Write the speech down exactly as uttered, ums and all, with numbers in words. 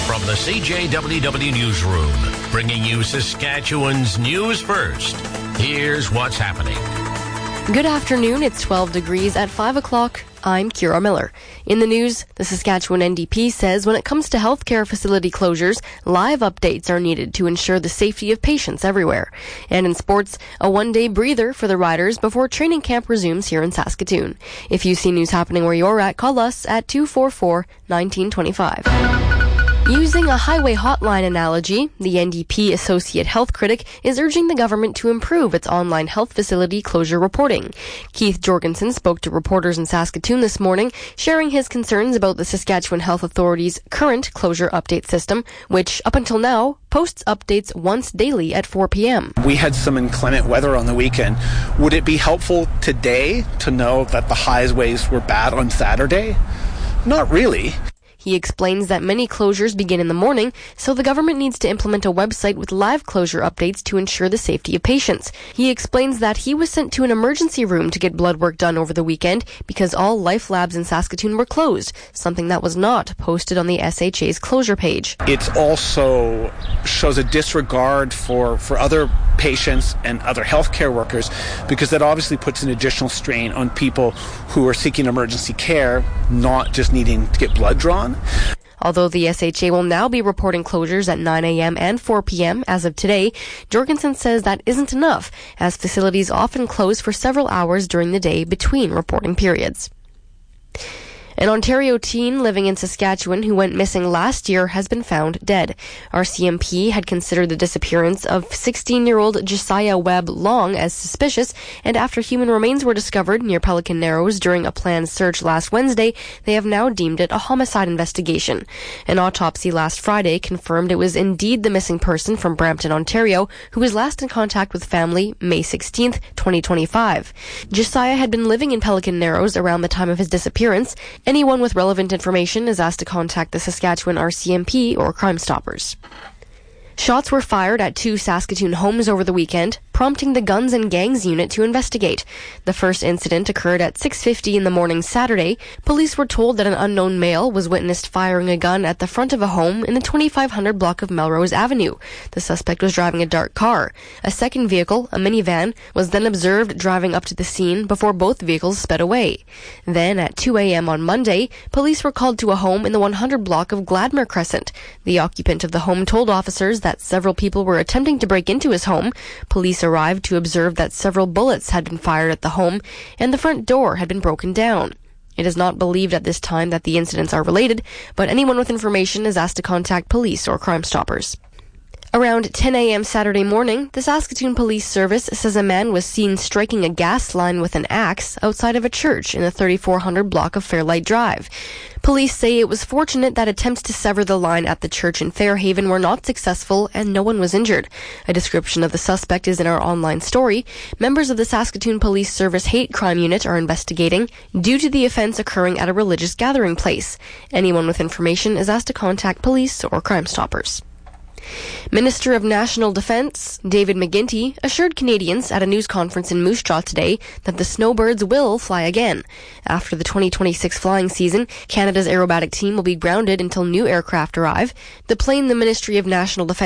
From the C J W W Newsroom, bringing you Saskatchewan's news first. Here's what's happening. Good afternoon. It's twelve degrees at five o'clock. I'm Kira Miller. In the news, the Saskatchewan N D P says when it comes to healthcare facility closures, live updates are needed to ensure the safety of patients everywhere. And in sports, a one-day breather for the Riders before training camp resumes here in Saskatoon. If you see news happening where you're at, call us at two four four, one nine two five. Using a highway hotline analogy, the N D P Associate Health Critic is urging the government to improve its online health facility closure reporting. Keith Jorgensen spoke to reporters in Saskatoon this morning, sharing his concerns about the Saskatchewan Health Authority's current closure update system, which, up until now, posts updates once daily at four p.m. We had some inclement weather on the weekend. Would it be helpful today to know that the highways were bad on Saturday? Not really. He explains that many closures begin in the morning, so the government needs to implement a website with live closure updates to ensure the safety of patients. He explains that he was sent to an emergency room to get blood work done over the weekend because all Life Labs in Saskatoon were closed, something that was not posted on the S H A's closure page. It also shows a disregard for, for other patients and other healthcare workers, because that obviously puts an additional strain on people who are seeking emergency care, not just needing to get blood drawn. Although the S H A will now be reporting closures at nine a.m. and four p.m. as of today, Jorgensen says that isn't enough, as facilities often close for several hours during the day between reporting periods. An Ontario teen living in Saskatchewan who went missing last year has been found dead. R C M P had considered the disappearance of sixteen-year-old Josiah Webb Long as suspicious, and after human remains were discovered near Pelican Narrows during a planned search last Wednesday, they have now deemed it a homicide investigation. An autopsy last Friday confirmed it was indeed the missing person from Brampton, Ontario, who was last in contact with family May sixteenth, twenty twenty-five. Josiah had been living in Pelican Narrows around the time of his disappearance. Anyone with relevant information is asked to contact the Saskatchewan R C M P or Crime Stoppers. Shots were fired at two Saskatoon homes over the weekend, prompting the Guns and Gangs unit to investigate. The first incident occurred at six fifty in the morning Saturday. Police were told that an unknown male was witnessed firing a gun at the front of a home in the twenty-five hundred block of Melrose Avenue. The suspect was driving a dark car. A second vehicle, a minivan, was then observed driving up to the scene before both vehicles sped away. Then, at two a.m. on Monday, police were called to a home in the one hundred block of Gladmer Crescent. The occupant of the home told officers that several people were attempting to break into his home. Police arrived to observe that several bullets had been fired at the home and the front door had been broken down. It is not believed at this time that the incidents are related, but anyone with information is asked to contact police or Crime Stoppers. Around ten a.m. Saturday morning, the Saskatoon Police Service says a man was seen striking a gas line with an axe outside of a church in the thirty-four hundred block of Fairlight Drive. Police say it was fortunate that attempts to sever the line at the church in Fairhaven were not successful and no one was injured. A description of the suspect is in our online story. Members of the Saskatoon Police Service Hate Crime Unit are investigating due to the offense occurring at a religious gathering place. Anyone with information is asked to contact police or Crime Stoppers. Minister of National Defence David McGuinty assured Canadians at a news conference in Moose Jaw today that the snowbirds will fly again. After the twenty twenty-six flying season, Canada's aerobatic team will be grounded until new aircraft arrive. The plane the Ministry of National Defence